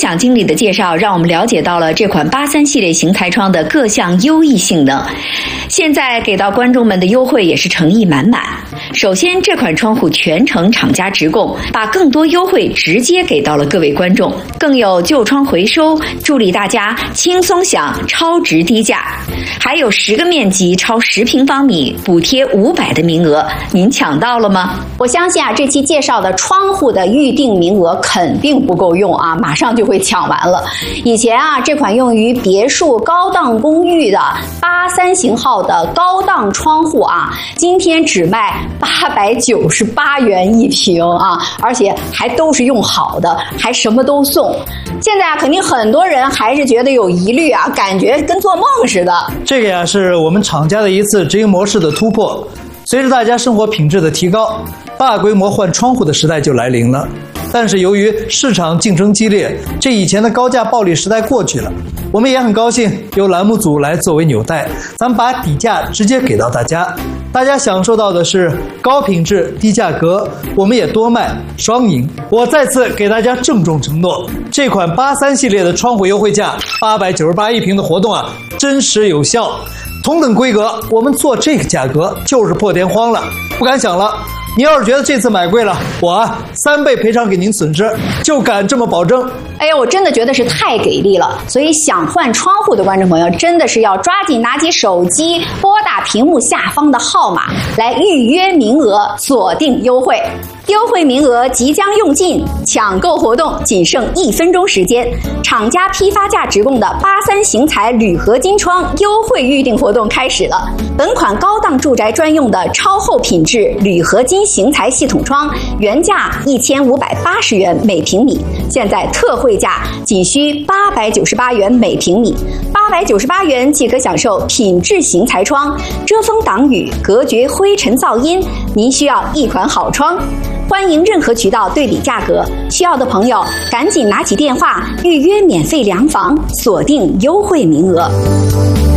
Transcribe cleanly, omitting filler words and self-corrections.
享经理的介绍，让我们了解到了这款83系列型材窗的各项优异性能。现在给到观众们的优惠也是诚意满满。首先，这款窗户全程厂家直供，把更多优惠直接给到了各位观众，更有旧窗回收，助力大家轻松享超值低价。还有10个面积超10平方米，补贴500的名额，您抢到了吗？ 我相信啊，这期介绍的窗户的预定名额肯定不够用啊，马上就会抢完了。以前啊，这款用于别墅高档公寓的83型号的高档窗户啊，今天只卖898元一平啊，而且还都是用好的，还什么都送。现在啊，肯定很多人还是觉得有疑虑啊，感觉跟做梦似的。 这个呀，是我们厂家的一次直营模式的突破。随着大家生活品质的提高，大规模换窗户的时代就来临了。但是由于市场竞争激烈，这以前的高价暴利时代过去了。我们也很高兴由栏目组来作为纽带，咱们把底价直接给到大家，大家享受到的是高品质低价格，我们也多卖，双赢。我再次给大家郑重承诺，这款83系列的窗户优惠价898一平的活动啊，真实有效。同等规格，我们做这个价格就是破天荒了，不敢想了。您要是觉得这次买贵了，我3倍赔偿给您损失，就敢这么保证。 哎呀，我真的觉得是太给力了，所以想换窗户的观众朋友真的是要抓紧拿起手机，拨打屏幕下方的号码来预约名额，锁定优惠。优惠名额即将用尽，抢购活动仅剩1分钟时间。厂家批发价直供的83型材铝合金窗优惠预订活动开始了。本款高档住宅专用的超厚品质铝合金型材系统窗，原价1580元每平米，现在特惠价仅需898元每平米。898元即可享受品质型材窗，遮风挡雨，隔绝灰尘噪音。您需要一款好窗。欢迎任何渠道对比价格，需要的朋友赶紧拿起电话预约免费量房，锁定优惠名额。